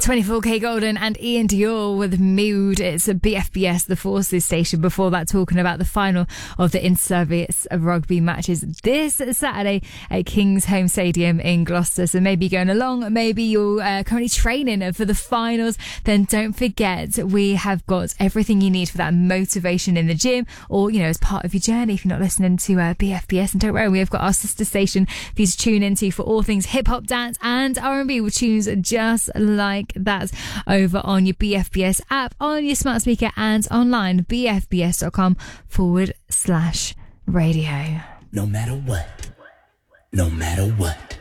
24K Golden and Ian Dior with Mood. It's a BFBS, the Forces station. Before that, talking about the final of the in-service rugby matches this Saturday at King's Home Stadium in Gloucester. So maybe going along, maybe you're currently training for the finals. Then don't forget, we have got everything you need for that motivation in the gym, or as part of your journey if you're not listening to BFBS. And don't worry, we have got our sister station for you to tune into for all things hip-hop, dance and R&B with tunes just like that over on your BFBS app, on your smart speaker and online, bfbs.com/radio. No matter what, no matter what.